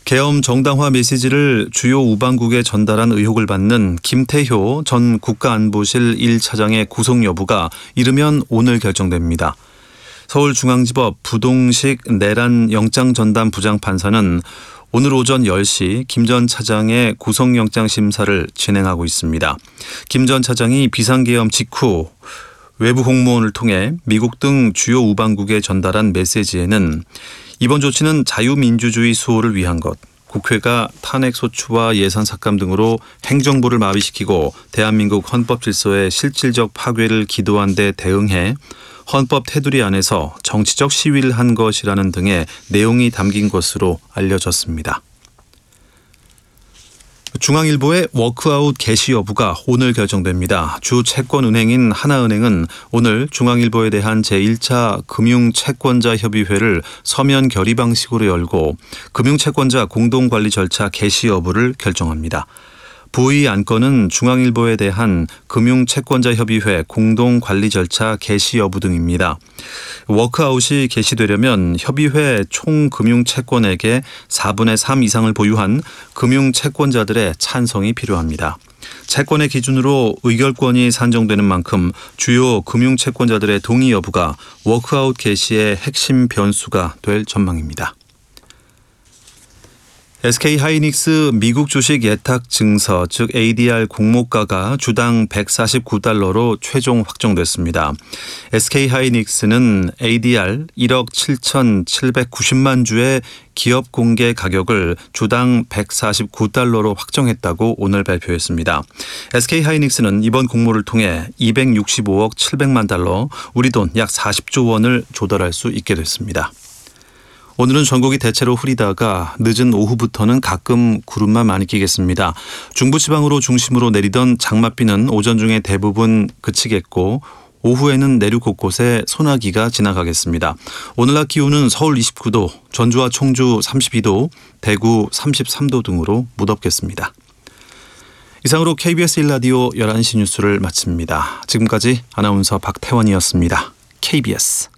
계엄 정당화 메시지를 주요 우방국에 전달한 의혹을 받는 김태효 전 국가안보실 1차장의 구속 여부가 이르면 오늘 결정됩니다. 서울중앙지법 부동식 내란 영장전담 부장판사는 오늘 오전 10시 김 전 차장의 구속영장 심사를 진행하고 있습니다. 김 전 차장이 비상계엄 직후 외부 공무원을 통해 미국 등 주요 우방국에 전달한 메시지에는 이번 조치는 자유민주주의 수호를 위한 것, 국회가 탄핵소추와 예산 삭감 등으로 행정부를 마비시키고 대한민국 헌법 질서의 실질적 파괴를 기도한 데 대응해 헌법 테두리 안에서 정치적 시위를 한 것이라는 등의 내용이 담긴 것으로 알려졌습니다. 중앙일보의 워크아웃 개시 여부가 오늘 결정됩니다. 주 채권은행인 하나은행은 오늘 중앙일보에 대한 제1차 금융채권자협의회를 서면 결의 방식으로 열고 금융채권자 공동관리 절차 개시 여부를 결정합니다. 부의 안건은 중앙일보에 대한 금융채권자협의회 공동관리 절차 개시 여부 등입니다. 워크아웃이 개시되려면 협의회 총 금융채권액의 4분의 3 이상을 보유한 금융채권자들의 찬성이 필요합니다. 채권의 기준으로 의결권이 산정되는 만큼 주요 금융채권자들의 동의 여부가 워크아웃 개시의 핵심 변수가 될 전망입니다. SK하이닉스 미국 주식 예탁 증서 즉 ADR 공모가가 주당 $149로 최종 확정됐습니다. SK하이닉스는 ADR 1억 7,790만 주의 기업 공개 가격을 주당 $149로 확정했다고 오늘 발표했습니다. SK하이닉스는 이번 공모를 통해 265억 700만 달러, 우리 돈 약 40조 원을 조달할 수 있게 됐습니다. 오늘은 전국이 대체로 흐리다가 늦은 오후부터는 가끔 구름만 많이 끼겠습니다. 중부지방으로 중심으로 내리던 장맛비는 오전 중에 대부분 그치겠고 오후에는 내륙 곳곳에 소나기가 지나가겠습니다. 오늘 낮 기온은 서울 29도, 전주와 청주 32도, 대구 33도 등으로 무덥겠습니다. 이상으로 KBS 1라디오 11시 뉴스를 마칩니다. 지금까지 아나운서 박태원이었습니다. KBS